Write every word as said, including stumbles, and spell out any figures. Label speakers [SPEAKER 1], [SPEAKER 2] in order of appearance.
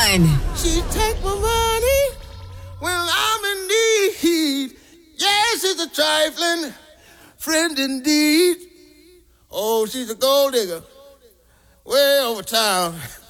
[SPEAKER 1] one.
[SPEAKER 2] She take my money when I'm in need. Yes, she's a trifling friend indeed. Oh, she's a gold digger way over town.